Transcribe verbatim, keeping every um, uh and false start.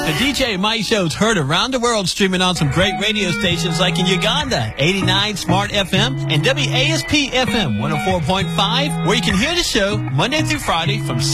The D J Mike Show's heard around the world, streaming on some great radio stations like in Uganda, eighty-nine Smart F M, and W A S P F M one oh four point five, where you can hear the show Monday through Friday from